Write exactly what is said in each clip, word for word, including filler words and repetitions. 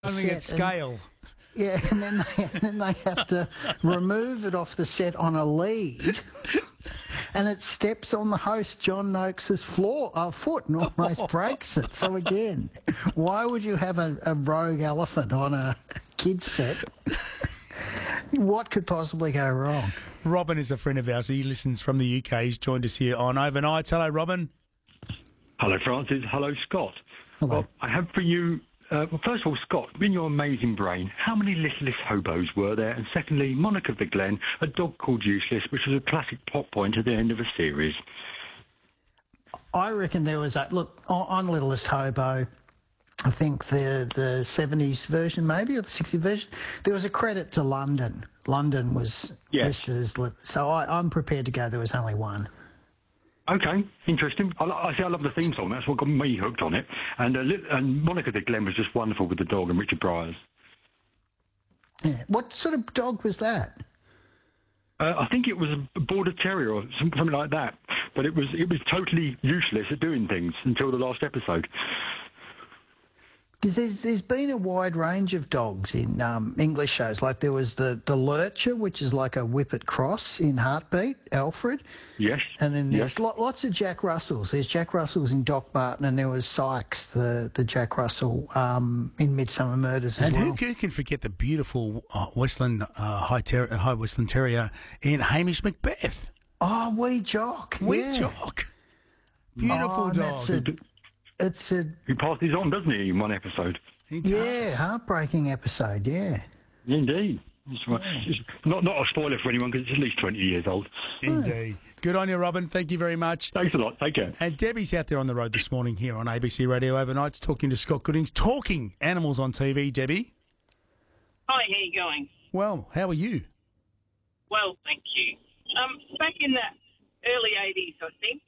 Something at scale. And, yeah, and then, they, and then they have to remove it off the set on a lead, and it steps on the host John Noakes' floor, uh, foot and almost oh. breaks it. So again, why would you have a, a rogue elephant on a kids set? What could possibly go wrong? Robin is a friend of ours. He listens from the U K. He's joined us here on Overnights. Hello, Robin. Hello, Francis. Hello, Scott. Hello. Well, I have for you, uh, well, first of all, Scott, in your amazing brain, how many Littlest Hobos were there? And secondly, Monica the Glen, a dog called Useless, which was a classic plot point at the end of a series. I reckon there was a... Look, on, on Littlest Hobo... I think the the seventies version, maybe, or the sixties version, there was a credit to London. London was yes. listed as... So I, I'm prepared to go there was only one. Okay, interesting. I, I see. I love the theme song. That's what got me hooked on it. And uh, and Monica the Glen was just wonderful with the dog and Richard Bryars. Yeah. What sort of dog was that? Uh, I think it was a border terrier or something like that. But it was it was totally useless at doing things until the last episode. Because there's, there's been a wide range of dogs in um, English shows. Like there was the, the Lurcher, which is like a whippet cross in Heartbeat, Alfred. Yes. And then there's yes. lo- lots of Jack Russells. There's Jack Russells in Doc Martin, and there was Sykes, the, the Jack Russell um, in Midsummer Murders as and well. And who, who can forget the beautiful uh, Westland uh, High, ter- High Westland Terrier in Hamish Macbeth? Oh, Wee Jock. Wee yeah. Jock. Beautiful oh, dog. That's a, It's a... He passes on, doesn't he, in one episode? He does. Yeah, heartbreaking episode, yeah. Indeed. It's, it's not, not a spoiler for anyone because it's at least twenty years old. Indeed. Good on you, Robin. Thank you very much. Thanks a lot. Take care. And Debbie's out there on the road this morning here on A B C Radio Overnights talking to Scott Goodings, talking animals on T V. Debbie? Hi, how you going? Well, how are you? Well, thank you. Um, back in the early eighties, I think,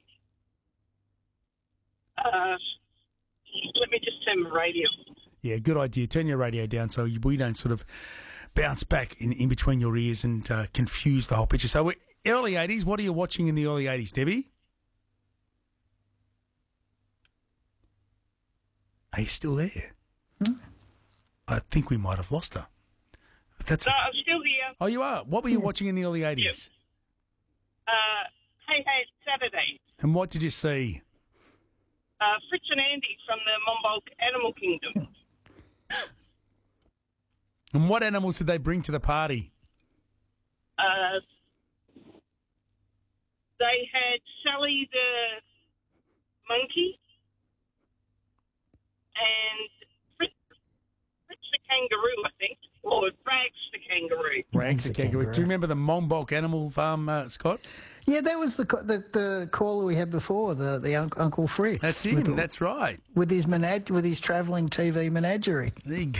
uh... let me just turn my radio. Yeah, good idea. Turn your radio down so we don't sort of bounce back in, in between your ears and uh, confuse the whole picture. So, we're, early eighties, what are you watching in the early eighties, Debbie? Are you still there? Hmm? I think we might have lost her. But that's No, okay. I'm still here. Oh, you are? What were you watching in the early eighties? Uh, Hey Hey It's Saturday. And what did you see? Uh, Fritz and Andy from the Monbulk Animal Kingdom. And what animals did they bring to the party? Uh, they had Sally the monkey and Fritz, Fritz the kangaroo, I think, or Rags the kangaroo. Rags the the kangaroo. kangaroo. Do you remember the Monbulk Animal Farm, uh, Scott? Yeah, that was the the, the caller we had before, the the un- Uncle Fritz. That's him. With, That's right. with his menag- with his travelling T V menagerie. There you go.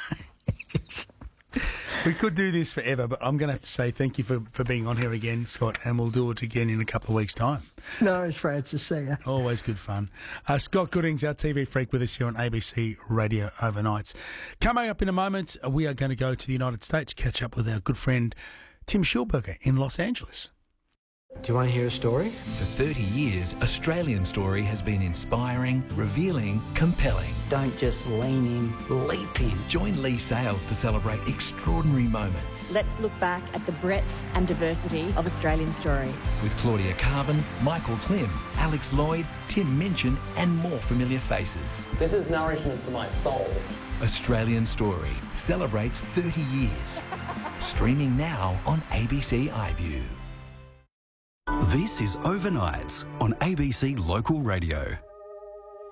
We could do this forever, but I'm going to have to say thank you for, for being on here again, Scott, and we'll do it again in a couple of weeks' time. No, it's Francis. See ya. Always good fun. Uh, Scott Goodings, our T V freak, with us here on A B C Radio Overnights. Coming up in a moment, we are going to go to the United States, catch up with our good friend Tim Schulberger in Los Angeles. Do you want to hear a story? For thirty years, Australian Story has been inspiring, revealing, compelling. Don't just lean in, leap in. Join Lee Sales to celebrate extraordinary moments. Let's look back at the breadth and diversity of Australian Story. With Claudia Carvin, Michael Klim, Alex Lloyd, Tim Minchin and more familiar faces. This is nourishment for my soul. Australian Story celebrates thirty years. Streaming now on A B C iView. This is Overnights on A B C Local Radio.